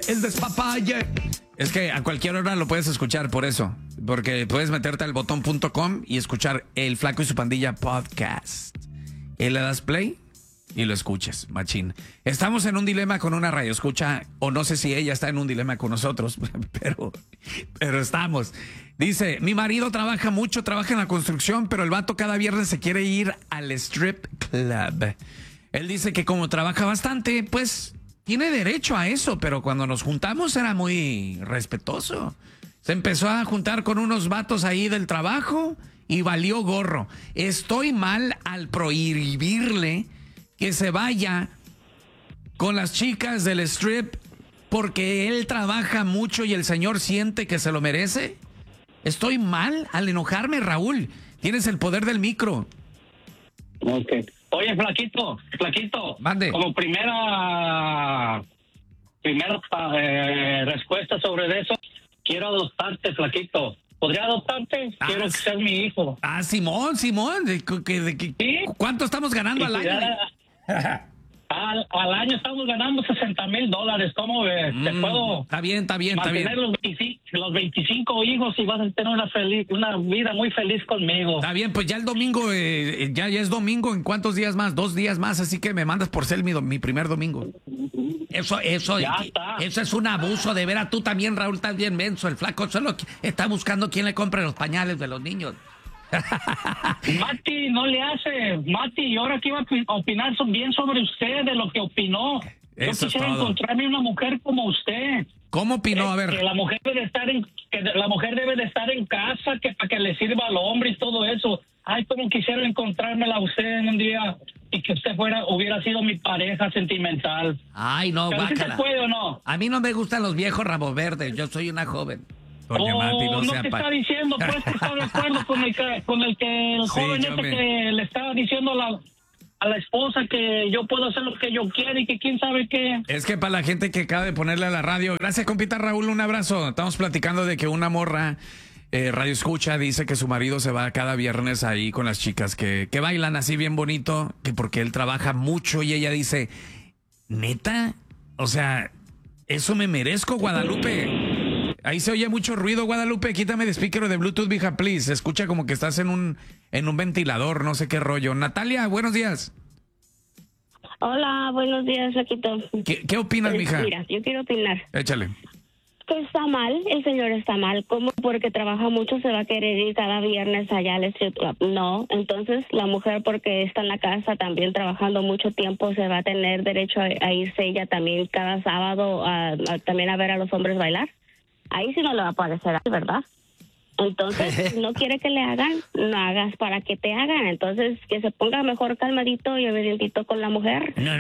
el despapalle. Es que a cualquier hora lo puedes escuchar por eso. Porque puedes meterte al botón.com y escuchar El Flaco y su Pandilla podcast. Y le das play y lo escuchas, machín. Estamos en un dilema con una radio escucha, o no sé si ella está en un dilema con nosotros, pero estamos. Dice, mi marido trabaja mucho, trabaja en la construcción, pero el vato cada viernes se quiere ir al strip club. Él dice que como trabaja bastante, pues tiene derecho a eso, pero cuando nos juntamos era muy respetuoso. Se empezó a juntar con unos vatos ahí del trabajo y valió gorro. Estoy mal al prohibirle que se vaya con las chicas del strip porque él trabaja mucho y el señor siente que se lo merece. Estoy mal al enojarme, Raúl. Tienes el poder del micro. Ok. Oye, Flaquito. Mande. Como primera respuesta sobre eso, quiero adoptarte, Flaquito. ¿Podría adoptarte? Quiero que seas mi hijo. Simón. ¿Sí? ¿Cuánto estamos ganando al año? Al año estamos ganando $60,000. ¿Cómo ves? Te puedo Está bien. mantener los 25 hijos y vas a tener una vida muy feliz conmigo. Está bien, pues ya el domingo, ya es domingo. ¿En cuántos días más? 2 días más, así que me mandas por ser mi primer domingo. Eso es un abuso, de veras. Tú también, Raúl, estás bien menso. El Flaco solo está buscando quién le compre los pañales de los niños. Mati, no le hace. Mati, y ahora que iba a opinar bien sobre usted, de lo que opinó. Eso Yo quisiera encontrarme una mujer como usted. ¿Cómo opinó? A ver. Que la mujer debe de estar en casa, que para que le sirva al hombre y todo eso. Ay, como quisiera encontrármela a usted en un día y que usted hubiera sido mi pareja sentimental. Ay, no, ¿Pero si se puede o no? A mí no me gustan los viejos ramos verdes. Yo soy una joven. Doña Mati, no te está diciendo, pues, que está de acuerdo con el joven que le estaba diciendo a la esposa que yo puedo hacer lo que yo quiera y que quién sabe qué. Es que para la gente que acaba de ponerle a la radio, gracias, compita Raúl, un abrazo. Estamos platicando de que una morra radio escucha dice que su marido se va cada viernes ahí con las chicas que bailan así bien bonito, que porque él trabaja mucho y ella dice, ¿neta? O sea, ¿eso me merezco, Guadalupe? Ahí se oye mucho ruido, Guadalupe. Quítame de speaker de Bluetooth, vieja, please. Se escucha como que estás en un ventilador, no sé qué rollo. Natalia, buenos días. Hola, buenos días, Flaquito. ¿Qué opinas, mija? Mira, yo quiero opinar. Échale. Que está mal, el señor está mal. ¿Cómo? Porque trabaja mucho se va a querer ir cada viernes allá al strip club. No, entonces la mujer porque está en la casa también trabajando mucho tiempo se va a tener derecho a irse ella también cada sábado también a ver a los hombres bailar. Ahí sí no le va a parecer, ¿verdad? Entonces, si no quiere que le hagan, no hagas para que te hagan. Entonces, que se ponga mejor calmadito y obedientito con la mujer. No.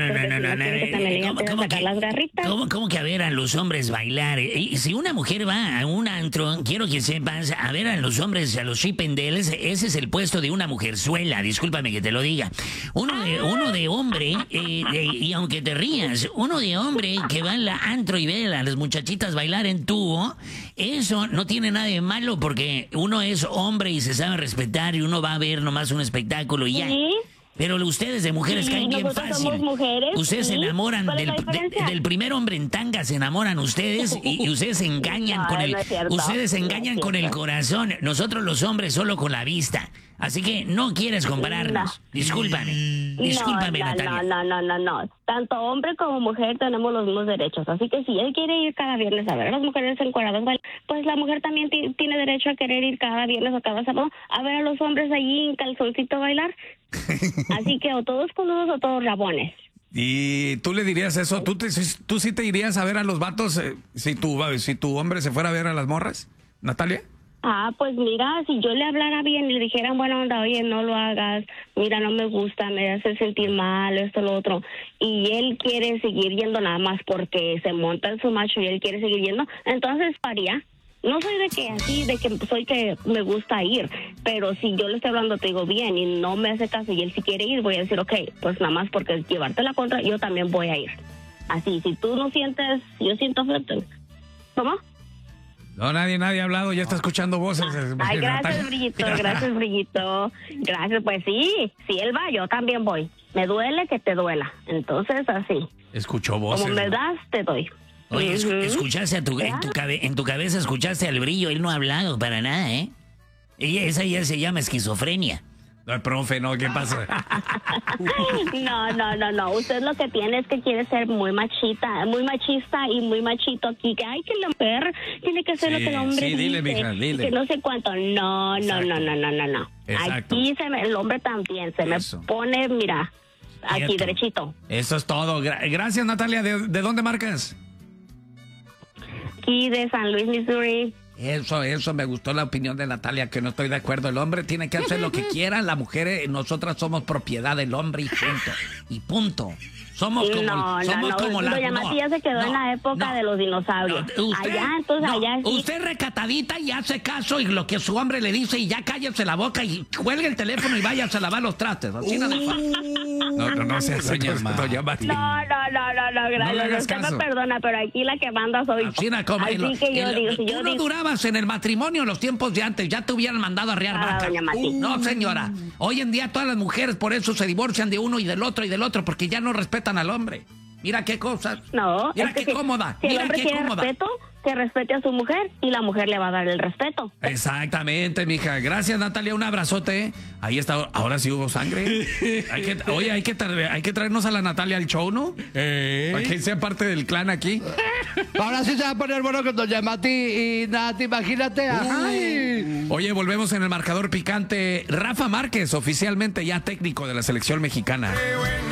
¿Cómo que a ver a los hombres bailar? Y si una mujer va a un antro, quiero que sepas, a ver a los hombres, a los Chippendales, ese es el puesto de una mujerzuela, discúlpame que te lo diga. Uno de hombre, y aunque te rías, uno de hombre que va al antro y ve a las muchachitas bailar en tubo, eso no tiene nada de malo porque uno es hombre y se sabe respetar y uno va a ver nomás un espectáculo y ya. ¿Sí? Pero ustedes de mujeres caen bien fácil. Somos mujeres, ustedes se enamoran del primer hombre en tanga, se enamoran ustedes y ustedes se engañan con el corazón. Nosotros los hombres solo con la vista. Así que no quieres compararnos. Discúlpame, Natalia. No. Tanto hombre como mujer tenemos los mismos derechos. Así que si él quiere ir cada viernes a ver a las mujeres encuadradas, pues la mujer también tiene derecho a querer ir cada viernes o cada sábado a ver a los hombres allí en calzoncito bailar. Así que o todos coludos o todos rabones. ¿Y tú le dirías eso? ¿Tú sí te irías a ver a los vatos si tu hombre se fuera a ver a las morras, Natalia? Pues mira, si yo le hablara bien y le dijera, bueno, onda, oye, no lo hagas, mira, no me gusta, me hace sentir mal, esto, lo otro, y él quiere seguir yendo nada más porque se monta en su macho y él quiere seguir yendo, entonces haría. No soy de que soy que me gusta ir, pero si yo le estoy hablando, te digo bien, y no me hace caso y él si quiere ir, voy a decir, ok, pues nada más porque llevarte la contra, yo también voy a ir. Así, si tú no sientes, yo siento fuerte. ¿Cómo? No, nadie ha hablado, ya está escuchando voces. Ay, gracias, Brillito, Gracias, pues sí, si él va, yo también voy. Me duele que te duela, entonces así. Escuchó voces. Como me das, te doy. Oye, escuchaste en tu cabeza escuchaste al brillo, él no ha hablado para nada, ¿eh? Esa ya se llama esquizofrenia. No, profe, no, ¿qué pasa? No. Usted lo que tiene es que quiere ser muy machista y muy machito aquí. Que ay, que la mujer tiene que hacer lo que el hombre dice. Dile, mija, dile. Que no sé cuánto. No. Exacto. Aquí el hombre también se me pone, mira, aquí Cierto. derechito. Eso es todo. Gracias, Natalia. ¿De dónde marcas? Aquí de San Luis, Missouri. Eso, me gustó la opinión de Natalia, que no estoy de acuerdo. El hombre tiene que hacer lo que quiera, la mujer, nosotras somos propiedad del hombre y punto. Somos como Doña Mati ya se quedó en la época de los dinosaurios. Allá sí. Usted recatadita y hace caso y lo que su hombre le dice y ya cállese la boca y cuelgue el teléfono y váyase a lavar los trastes. Así nada más. No sea doña Mati. No, gracias. Usted me perdona, pero aquí la que manda soy yo. Así que yo digo, si yo tú no durabas en el matrimonio en los tiempos de antes, ya te hubieran mandado a arriar vaca. Doña Mati. No, señora. Hoy en día todas las mujeres por eso se divorcian de uno y del otro, porque ya no respetan al hombre. Mira qué cosas. No, mira es que qué cómoda. Si el mira hombre qué quiere cómoda. respeto, que respete a su mujer y la mujer le va a dar el respeto. Exactamente, mija. Gracias, Natalia. Un abrazote. Ahí está. Ahora sí hubo sangre. Hay que traernos a la Natalia al show, ¿no? Para que sea parte del clan aquí. Ahora sí se va a poner bueno con doña Mati y Nati, imagínate. Ay. Oye, volvemos en el marcador picante. Rafa Márquez, oficialmente ya técnico de la selección mexicana.